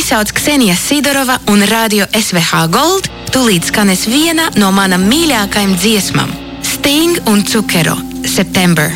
sauc Ksenija Sidorova un radio SVH Gold tūlīt skanēs viena no manam mīļākajām dziesmām – Sting un Cukero – September.